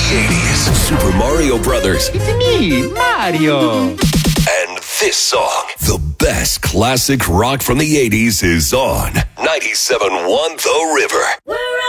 the 80s. Super Mario Brothers. It's me, Mario. And this song, the best classic rock from the 80s, is on 97.1 The River. We're